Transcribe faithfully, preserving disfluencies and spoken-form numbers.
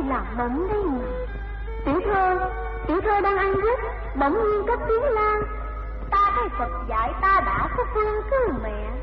làm mộng đây mà. Tiểu thơ, tiểu thơ đang ăn gút, bỗng nhiên cất tiếng la: ta thấy Phật dạy ta đã có phương cứu mẹ,